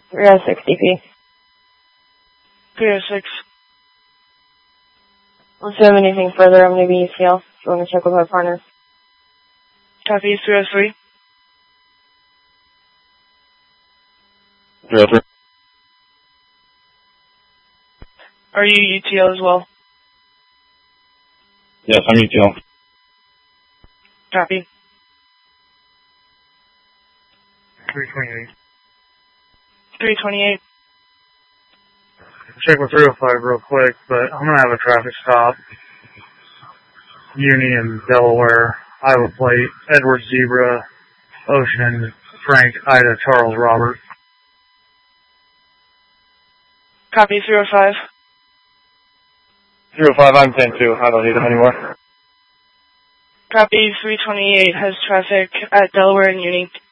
306 DP. 306. Unless you have anything further, I'm going to be ECL. If you want to check with my partner. Copy, 303. 303. Are you UTL as well? Yes, I'm UTL. Copy. 328. 328. Check with 305 real quick, but I'm going to have a traffic stop. Union, Delaware, Iowa Plate, Edward Zebra, Ocean, Frank, Ida, Charles, Robert. Copy, 305. 305, I'm 10-2. I don't need them anymore. Copy, 328 has traffic at Delaware and Union.